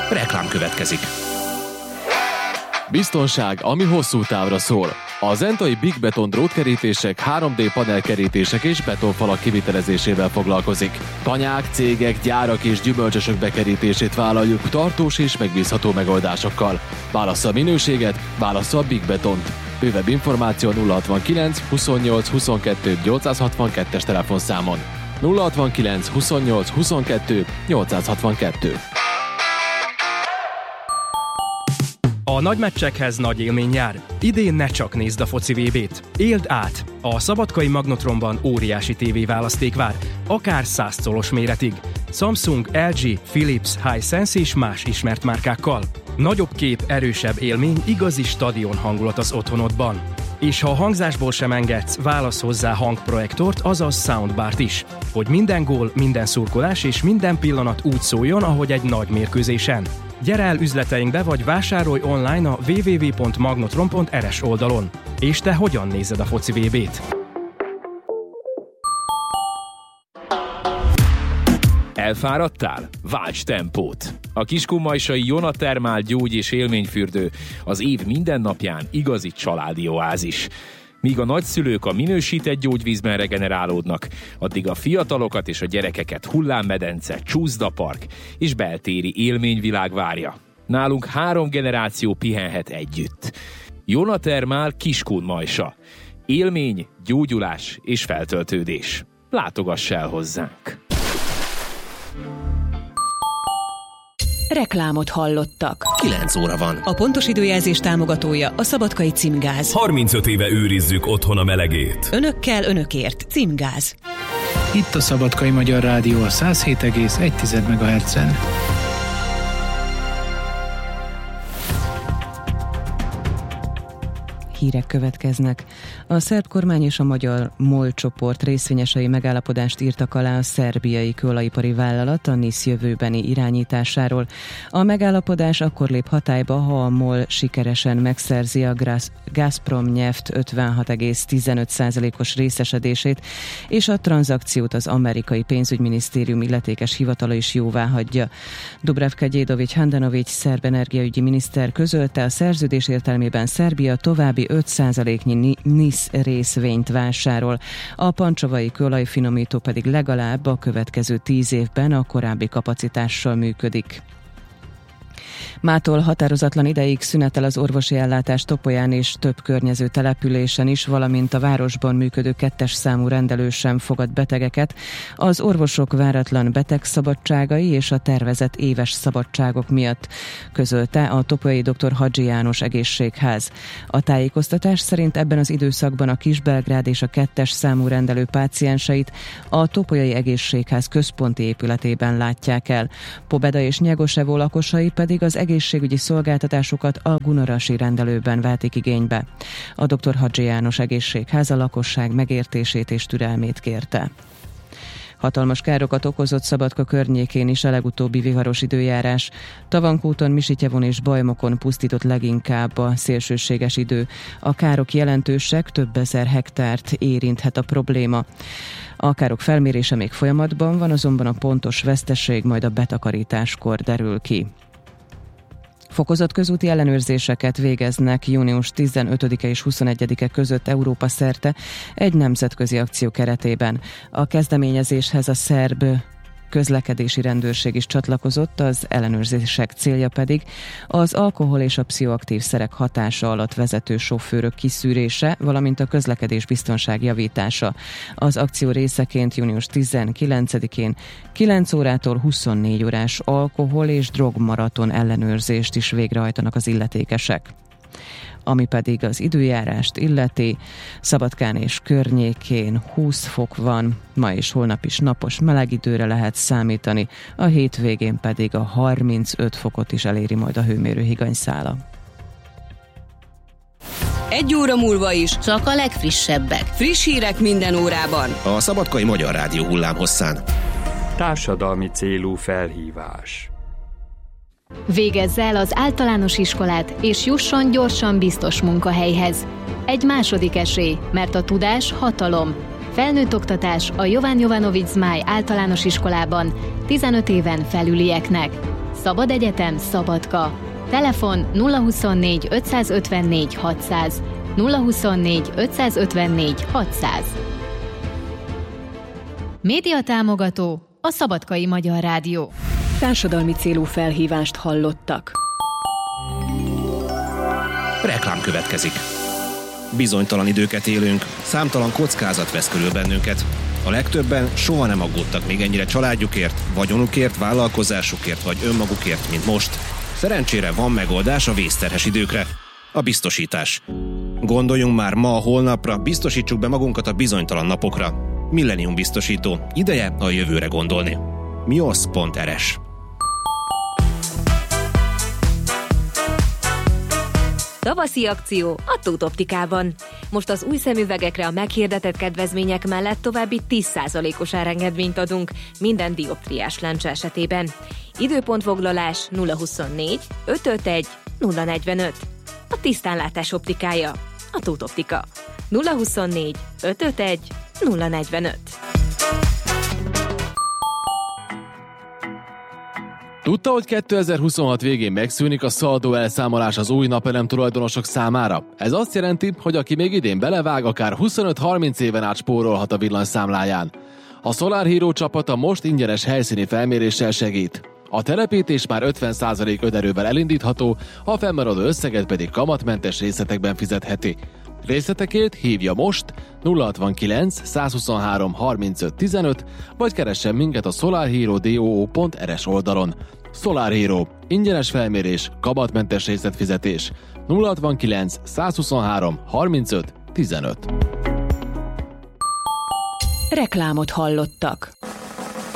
Reklám következik. Biztonság, ami hosszú távra szól. A Zentai Big Beton drótkerítések, 3D panelkerítések és betonfalak kivitelezésével foglalkozik. Tanyák, cégek, gyárak és gyümölcsösök bekerítését vállaljuk tartós és megbízható megoldásokkal. Válassza a minőséget, válassza a Big Betont. Bővebb információ 069 28 22 862-es telefonszámon. 069 28 22 862. A nagy meccsekhez nagy élmény jár. Idén ne csak nézd a foci VB-t. Éld át! A Szabadkai Magnotronban óriási tévéválaszték vár, akár 100 colos méretig. Samsung, LG, Philips, Hisense és más ismert márkákkal. Nagyobb kép, erősebb élmény, igazi stadion hangulat az otthonodban. És ha a hangzásból sem engedsz, válasz hozzá hangprojektort, azaz soundbart is. Hogy minden gól, minden szurkolás és minden pillanat úgy szóljon, ahogy egy nagy mérkőzésen. Gyere el üzleteinkbe, vagy vásárolj online a www.magnotron.rs oldalon. És te hogyan nézed a foci VB-t? Elfáradtál? Válts tempót! A kiskunmajsai Jona Thermal gyógy- és élményfürdő az év minden napján igazi családi oázis. Míg a nagyszülők a minősített gyógyvízben regenerálódnak, addig a fiatalokat és a gyerekeket hullámmedence, csúszdapark és beltéri élményvilág várja. Nálunk 3 generáció pihenhet együtt. Jona Thermal Kiskunmajsa. Élmény, gyógyulás és feltöltődés. Látogass el hozzánk! Reklámot hallottak. 9 óra van. A pontos időjelzés támogatója a Szabadkai Címgáz. 35 éve őrizzük otthon a melegét. Önökkel, önökért. Címgáz. Itt a Szabadkai Magyar Rádió a 107,1 MHz-en. Hírek következnek. A szerb kormány és a magyar MOL csoport részvényesei megállapodást írtak alá a szerbiai kőolajipari vállalat a NISZ jövőbeni irányításáról. A megállapodás akkor lép hatályba, ha a MOL sikeresen megszerzi a Gazprom Neft 56,15%-os részesedését, és a tranzakciót az amerikai pénzügyminisztérium illetékes hivatala is jóváhagyja. Dubravka Gyédovics Handanovics szerb energiaügyi miniszter közölte, a szerződés értelmében Szerbia további 5%-nyi NISZ részvényt vásárol. A pancsovai kőolajfinomító pedig legalább a következő 10 évben a korábbi kapacitással működik. Mától határozatlan ideig szünetel az orvosi ellátás Topolyán és több környező településen is, valamint a városban működő 2-es számú rendelő sem fogad betegeket. Az orvosok váratlan betegszabadságai és a tervezett éves szabadságok miatt, közölte a topolyai dr. Hadzsi János egészségház. A tájékoztatás szerint ebben az időszakban a Kisbelgrád és a 2-es számú rendelő pácienseit a topolyai egészségház központi épületében látják el. Pobeda és Nyegosevo lakosai pedig az egészségügyi szolgáltatásokat a Gunarasi rendelőben vehetik igénybe. A dr. Hadzsi János egészségház a lakosság megértését és türelmét kérte. Hatalmas károkat okozott Szabadka környékén is a legutóbbi viharos időjárás. Tavankúton, Misityevon és Bajmokon pusztított leginkább a szélsőséges idő. A károk jelentősek, több ezer hektárt érinthet a probléma. A károk felmérése még folyamatban van, azonban a pontos veszteség majd a betakarításkor derül ki. Fokozott közúti ellenőrzéseket végeznek június 15-e és 21-e között Európa szerte egy nemzetközi akció keretében. A kezdeményezéshez a szerb közlekedési rendőrség is csatlakozott, az ellenőrzések célja pedig az alkohol és a pszichoaktív szerek hatása alatt vezető sofőrök kiszűrése, valamint a közlekedés biztonság javítása. Az akció részeként június 19-én 9 órától 24 órás alkohol és drogmaraton ellenőrzést is végrehajtanak az illetékesek. Ami pedig az időjárást illeti, Szabadkán és környékén 20 fok van, ma és holnap is napos meleg időre lehet számítani, a hétvégén pedig a 35 fokot is eléri majd a hőmérő higanyszála. 1 óra múlva is csak a legfrissebbek. Friss hírek minden órában. A Szabadkai Magyar Rádió hullámhosszán. Társadalmi célú felhívás. Végezze el az általános iskolát, és jusson gyorsan biztos munkahelyhez. Egy második esély, mert a tudás hatalom. Felnőtt oktatás a Jovan Jovanović Zmaj általános iskolában 15 éven felülieknek. Szabad Egyetem Szabadka. Telefon 024 554 600. 024 554 600. Média támogató a Szabadkai Magyar Rádió. Társadalmi célú felhívást hallottak. Reklám következik. Bizonytalan időket élünk, számtalan kockázat vesz körül bennünket. A legtöbben soha nem aggódtak még ennyire családjukért, vagyonukért, vállalkozásukért vagy önmagukért, mint most. Szerencsére van megoldás a vészterhes időkre. A biztosítás. Gondoljunk már ma a holnapra, biztosítsuk be magunkat a bizonytalan napokra. Millennium biztosító. Ideje a jövőre gondolni. mios.rs. Tavaszi akció a Tóth Optikában. Most az új szemüvegekre a meghirdetett kedvezmények mellett további 10%-os árengedményt adunk minden dioptriás lencse esetében. Időpontfoglalás 024 551 045. A tisztánlátás optikája. A Tóth Optika. 024 551 045. Tudta, hogy 2026 végén megszűnik a szaldó elszámolás az új napelem tulajdonosok számára? Ez azt jelenti, hogy aki még idén belevág, akár 25-30 éven át spórolhat a villanyszámláján. A Solar Hero csapata most ingyenes helyszíni felméréssel segít. A telepítés már 50% önerővel elindítható, a fennmaradó összeget pedig kamatmentes részletekben fizetheti. Részletekért hívja most 069 123 35 15, vagy keressen minket a solarhero.do.rs oldalon. Solar Hero. Ingyenes felmérés, kamatmentes részletfizetés. 069 123 35 15. Reklámot hallottak.